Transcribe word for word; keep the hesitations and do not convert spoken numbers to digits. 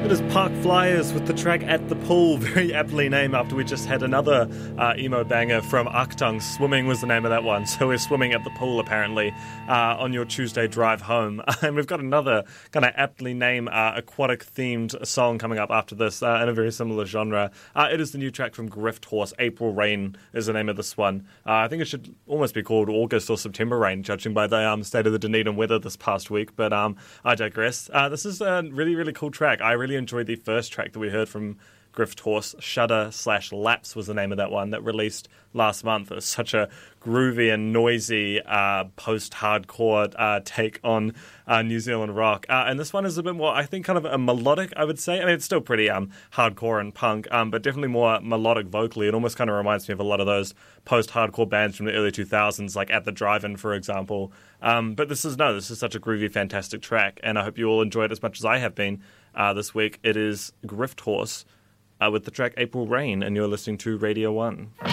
It is Park Flyers with the track At the Pool, very aptly named after we just had another uh, emo banger from Achtung. Swimming was the name of that one, so we're swimming at the pool apparently uh, on your Tuesday drive home. And we've got another kind of aptly named uh, aquatic-themed song coming up after this uh, in a very similar genre. Uh, it is the new track from Grift Horse. April Rain is the name of this one. Uh, I think it should almost be called August or September Rain, judging by the um, state of the Dunedin weather this past week, but um, I digress. Uh, this is a really, really cool track. I really enjoyed the first track that we heard from Grift Horse. Shudder slash Lapse was the name of that one that released last month. It was such a groovy and noisy uh, post-hardcore uh, take on uh, New Zealand rock. Uh, and this one is a bit more, I think, kind of a melodic, I would say. I mean, it's still pretty um, hardcore and punk, um, but definitely more melodic vocally. It almost kind of reminds me of a lot of those post-hardcore bands from the early two thousands, like At the Drive-In, for example. Um, but this is, no, this is such a groovy, fantastic track, and I hope you all enjoy it as much as I have been uh, this week. It is Grift Horse uh, with the track April Rain, and you're listening to Radio one.